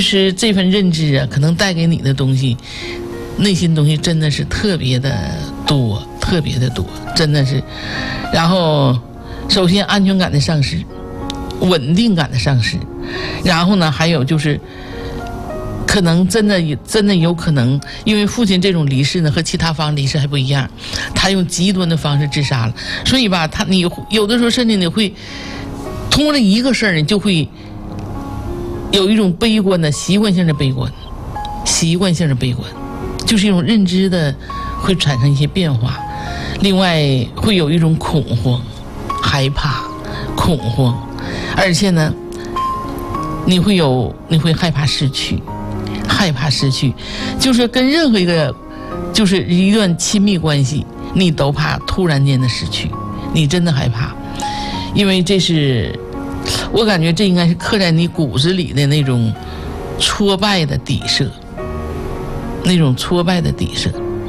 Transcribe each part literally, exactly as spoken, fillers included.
实这份认知啊，可能带给你的东西，内心东西真的是特别的多，特别的多，真的是。然后，首先安全感的丧失，稳定感的丧失，然后呢，还有就是。可能真的真的有可能，因为父亲这种离世呢，和其他方离世还不一样，他用极端的方式自杀了，所以吧，他你有的时候甚至你会通过这一个事儿，你就会有一种悲观的习惯性的悲观，习惯性的悲观，就是一种认知的会产生一些变化，另外会有一种恐慌、害怕、恐慌，而且呢，你会有你会害怕失去。害怕失去，就是跟任何一个，就是一段亲密关系，你都怕突然间的失去，你真的害怕，因为这是，我感觉这应该是刻在你骨子里的那种挫败的底色，那种挫败的底色。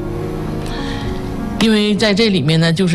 因为在这里面呢，就是，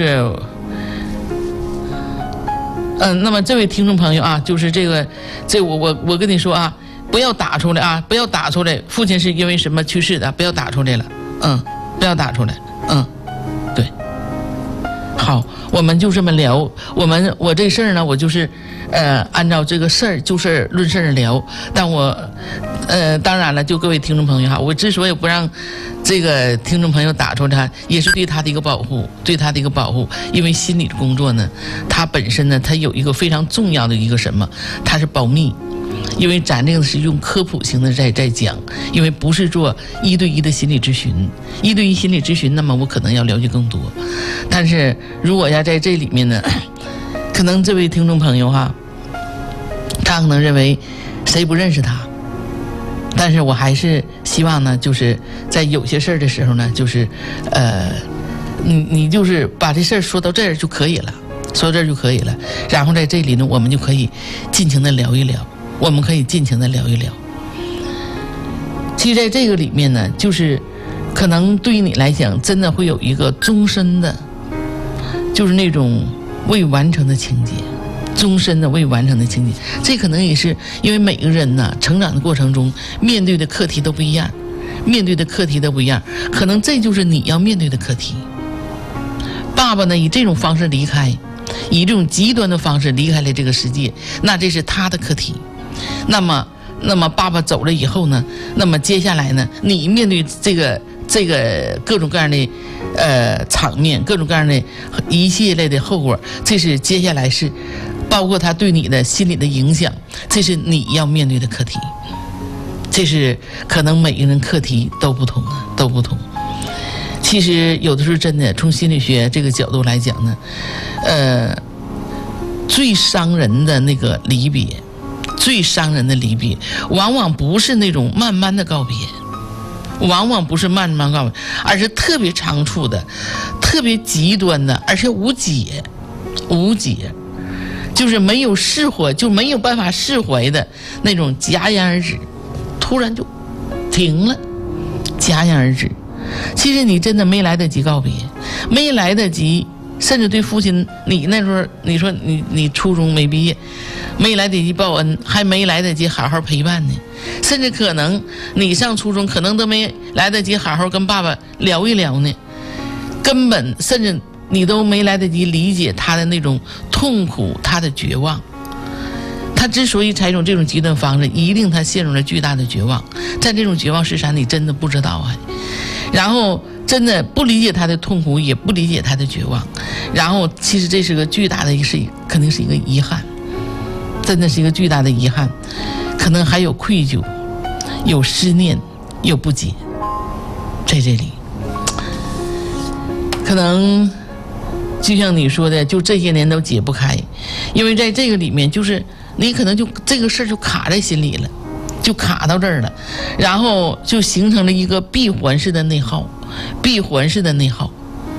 嗯，那么这位听众朋友啊，就是这个，这我我我跟你说啊。不要打出来啊！不要打出来，父亲是因为什么去世的？不要打出来了，嗯，不要打出来，嗯，对，好，我们就这么聊。我们我这事儿呢，我就是，呃，按照这个事儿就事儿论事儿聊。但我，呃，当然了，就各位听众朋友哈，我之所以不让这个听众朋友打出来，也是对他的一个保护，对他的一个保护。因为心理的工作呢，它本身呢，它有一个非常重要的一个什么，它是保密。因为咱这个是用科普型的在在讲，因为不是做一对一的心理咨询，一对一心理咨询，那么我可能要了解更多。但是如果要在这里面呢，可能这位听众朋友哈，他可能认为谁不认识他，但是我还是希望呢，就是在有些事儿的时候呢，就是呃，你你就是把这事儿说到这儿就可以了，说到这儿就可以了。然后在这里呢，我们就可以尽情的聊一聊。我们可以尽情的聊一聊。其实在这个里面呢，就是可能对于你来讲，真的会有一个终身的，就是那种未完成的情节，终身的未完成的情节。这可能也是因为每个人呢，成长的过程中面对的课题都不一样，面对的课题都不一样，可能这就是你要面对的课题。爸爸呢，以这种方式离开，以这种极端的方式离开了这个世界，那这是他的课题。那么，那么爸爸走了以后呢？那么接下来呢？你面对这个这个各种各样的呃场面，各种各样的一系列的后果，这是接下来是包括他对你的心理的影响，这是你要面对的课题。这是可能每个人课题都不同啊，都不同。其实有的时候真的从心理学这个角度来讲呢，呃，最伤人的那个离别。最伤人的离别，往往不是那种慢慢的告别，往往不是慢慢告别，而是特别长处的、特别极端的，而且无解、无解，就是没有释怀，就没有办法释怀的那种戛然而止，突然就停了，戛然而止。其实你真的没来得及告别，没来得及。甚至对父亲，你那时候你说你你初中没毕业，没来得及报恩，还没来得及好好陪伴呢。甚至可能你上初中，可能都没来得及好好跟爸爸聊一聊呢。根本甚至你都没来得及理解他的那种痛苦，他的绝望。他之所以采用这种极端方式，一定他陷入了巨大的绝望。在这种绝望是啥，你真的不知道啊。然后真的不理解他的痛苦，也不理解他的绝望，然后其实这是个巨大的，是肯定是一个遗憾，真的是一个巨大的遗憾，可能还有愧疚，有思念，有不解，在这里，可能就像你说的，就这些年都解不开，因为在这个里面，就是你可能就这个事儿就卡在心里了。就卡到这儿了，然后就形成了一个闭环式的内耗，闭环式的内耗。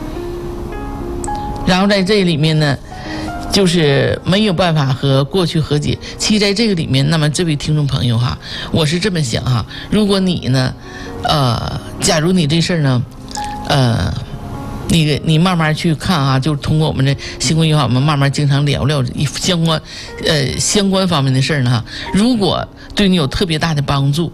然后在这里面呢，就是没有办法和过去和解。其实在这个里面，那么这位听众朋友哈，我是这么想哈，如果你呢，呃，假如你这事儿呢，呃。你你慢慢去看啊，就是通过我们这星光夜话，我们慢慢经常聊聊相关，呃相关方面的事儿呢哈。如果对你有特别大的帮助，